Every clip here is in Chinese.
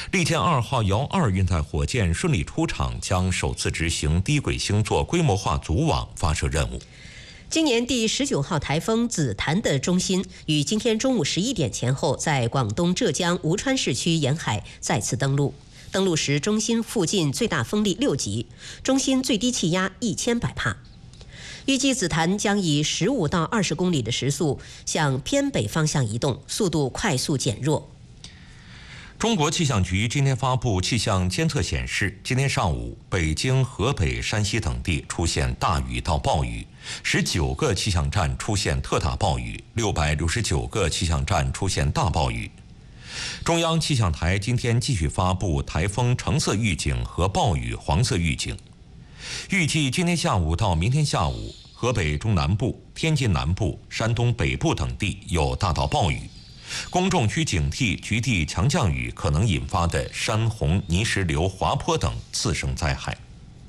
利剑2号遥2运载火箭顺利出厂，将首次执行低轨星座规模化组网发射任务。 今年第19号台风紫檀的中心于今天中午11点前后，在广东浙江吴川市区沿海再次登陆。登陆时，中心附近最大风力6级，中心最低气压1000百帕。预计紫檀将以15到20公里的时速向偏北方向移动，速度快速减弱。 中国气象局今天发布气象监测显示，今天上午北京、河北、山西等地出现大雨到暴雨，19个气象站出现特大暴雨，669个气象站出现大暴雨。中央气象台今天继续发布台风橙色预警和暴雨黄色预警。预计今天下午到明天下午，河北中南部、天津南部、山东北部等地有大到暴雨，公众需警惕局地强降雨可能引发的山洪、泥石流、滑坡等次生灾害。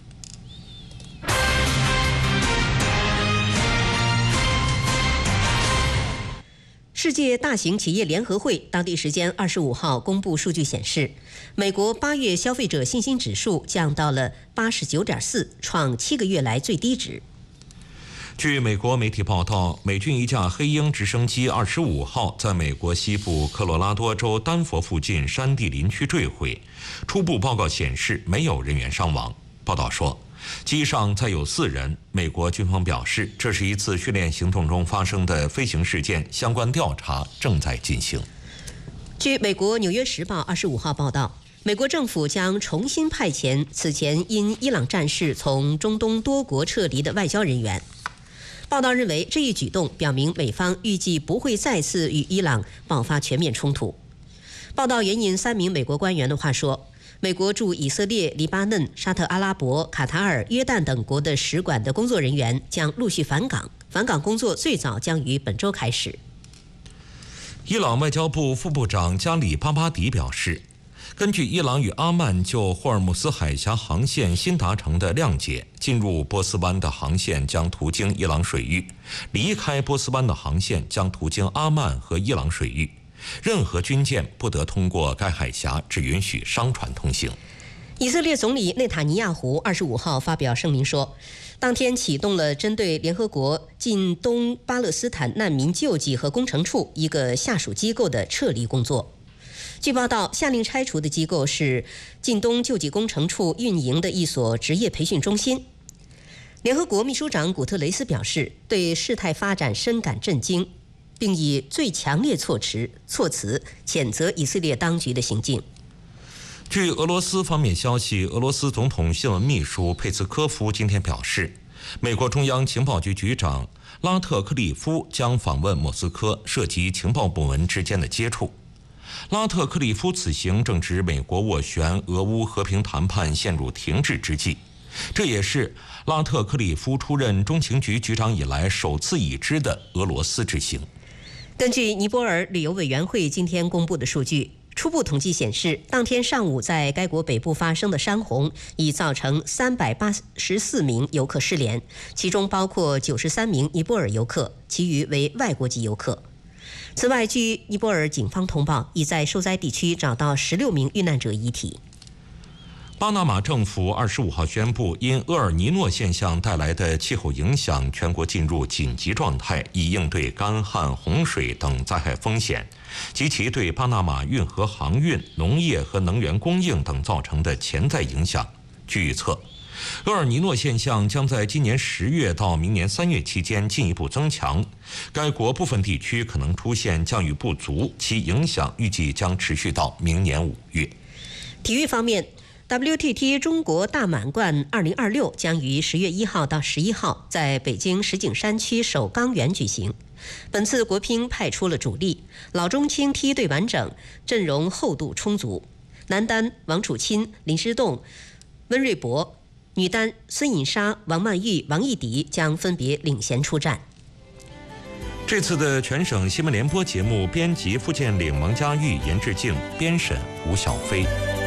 世界大型企业联合会当地时间25号公布数据显示，美国8月消费者信心指数降到了89.4，创7个月来最低值。 据美国媒体报道，美军一架黑鹰直升机25号在美国西部科罗拉多州丹佛附近山地林区坠毁，初步报告显示没有人员伤亡。报道说，机上载有4人。美国军方表示，这是一次训练行动中发生的飞行事件，相关调查正在进行。 据美国《纽约时报》25号报道，美国政府将重新派遣此前因伊朗战事从中东多国撤离的外交人员。报道认为，这一举动表明美方预计不会再次与伊朗爆发全面冲突。报道援引3名美国官员的话说，美国驻以色列、黎巴嫩、沙特阿拉伯、卡塔尔、约旦等国的使馆的工作人员将陆续返港，返港工作最早将于本周开始。 伊朗外交部副部长加里巴巴迪表示，根据伊朗与阿曼就霍尔木斯海峡航线新达成的谅解，进入波斯湾的航线将途经伊朗水域，离开波斯湾的航线将途经阿曼和伊朗水域。任何军舰不得通过该海峡，只允许商船通行。 以色列总理内塔尼亚胡25号发表声明说，当天启动了针对联合国近东巴勒斯坦难民救济和工程处一个下属机构的撤离工作。据报道，下令拆除的机构是近东救济工程处运营的一所职业培训中心。联合国秘书长古特雷斯表示，对事态发展深感震惊，并以最强烈措辞谴责以色列当局的行径。 据俄罗斯方面消息，俄罗斯总统新闻秘书佩斯科夫今天表示，美国中央情报局局长拉特克利夫将访问莫斯科，涉及情报部门之间的接触。拉特克利夫此行正值美国斡旋俄乌和平谈判陷入停滞之际，这也是拉特克利夫出任中情局局长以来首次已知的俄罗斯之行。 根据尼泊尔旅游委员会今天公布的数据，初步统计显示，当天上午在该国北部发生的山洪已造成384名游客失联，其中包括93名尼泊尔游客，其余为外国籍游客。此外，据尼泊尔警方通报，已在受灾地区找到16名遇难者遗体。 巴拿马政府25号宣布，因厄尔尼诺现象带来的气候影响，全国进入紧急状态，以应对干旱、洪水等灾害风险及其对巴拿马运河航运、农业和能源供应等造成的潜在影响。据预测，厄尔尼诺现象将在今年10月到明年3月期间进一步增强，该国部分地区可能出现降雨不足，其影响预计将持续到明年5月。 体育方面，WTT 中国大满贯2026将于10月1号到11号在北京石景山区首钢园举行。本次国乒派出了主力，老中青梯队完整，阵容厚度充足。男单王楚钦、林诗栋、温瑞博，女单孙颖莎、王曼玉、王艺迪将分别领衔出战。 这次的全省新闻联播节目，编辑付建岭、王佳玉、严志静，编审吴小飞。